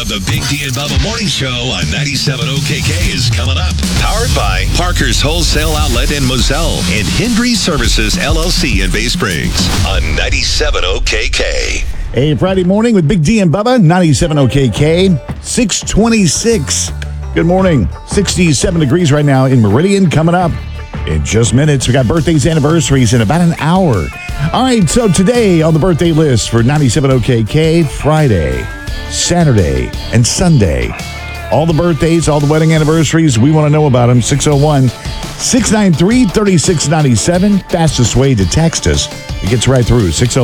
The Big D and Bubba Morning Show on 97 OKK is coming up. Powered by Parker's Wholesale Outlet in Moselle and Hendry Services LLC in Bay Springs on 97 OKK. A Friday morning with Big D and Bubba, 97 OKK, 626. Good morning. 67 degrees right now in Meridian. Coming up in just minutes. We got birthdays, anniversaries in about an hour. All right, so today on the birthday list for 97 OKK, Friday, Saturday, and Sunday. All the birthdays, all the wedding anniversaries, we want to know about them. 601-693-3697. Fastest way to text us. It gets right through.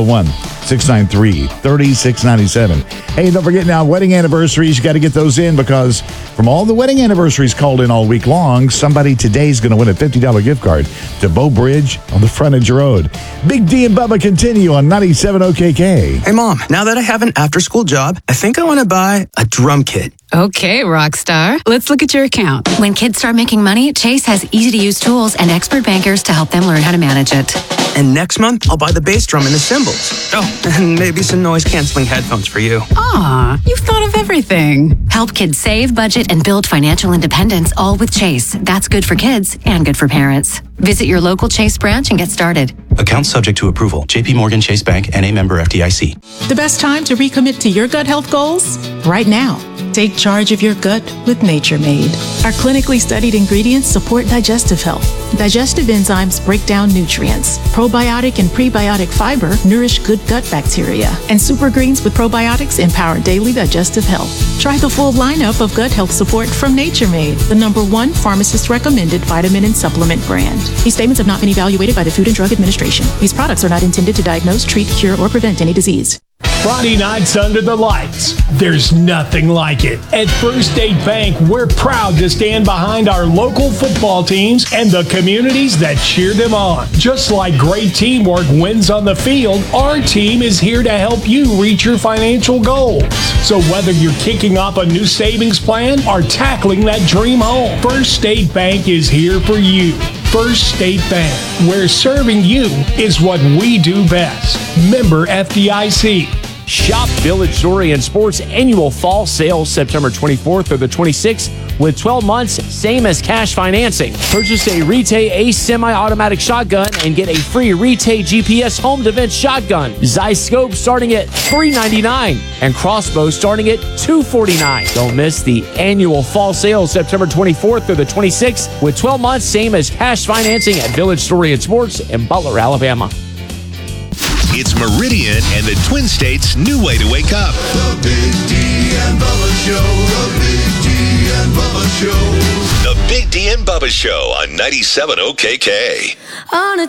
601-693-3697. Hey, don't forget now, wedding anniversaries, you got to get those in because from all the wedding anniversaries called in all week long, somebody today is going to win a $50 gift card to Bow Bridge on the Frontage Road. Big D and Bubba continue on 97 OKK. Hey, Mom, now that I have an after-school job, I think I want to buy a drum kit. Okay, Rockstar. Let's look at your account. When kids start making money, Chase has easy-to-use tools and expert bankers to help them learn how to manage it. And next month, I'll buy the bass drum and the cymbals. Oh, and maybe some noise-canceling headphones for you. Aw, you've thought of everything. Help kids save, budget, and build financial independence, all with Chase. That's good for kids and good for parents. Visit your local Chase branch and get started. Account subject to approval. JP Morgan Chase Bank, N.A. member FDIC. The best time to recommit to your gut health goals? Right now. Take charge of your gut with Nature Made. Our clinically studied ingredients support digestive health. Digestive enzymes break down nutrients. Probiotic and prebiotic fiber nourish good gut bacteria. And super greens with probiotics empower daily digestive health. Try the full lineup of gut health support from Nature Made, the #1 pharmacist-recommended vitamin and supplement brand. These statements have not been evaluated by the Food and Drug Administration. These products are not intended to diagnose, treat, cure, or prevent any disease. Friday nights under the lights. There's nothing like it. At First State Bank, we're proud to stand behind our local football teams and the communities that cheer them on. Just like great teamwork wins on the field, our team is here to help you reach your financial goals. So whether you're kicking off a new savings plan or tackling that dream home, First State Bank is here for you. First State Bank, where serving you is what we do best. Member FDIC. Shop Village Dorian Sports annual fall sale September 24th through the 26th with 12 months, same as cash financing. Purchase a Rite Ace semi-automatic shotgun and get a free Rite GPS home defense shotgun. Zeiss scope starting at $399 and crossbow starting at $249. Don't miss the annual fall sale September 24th through the 26th with 12 months, same as cash financing at Village Dorian Sports in Butler, Alabama. It's Meridian and the Twin States' new way to wake up. The Big D and Bubba Show. The Big D and Bubba Show. The Big D and Bubba Show on 97 OKK. On a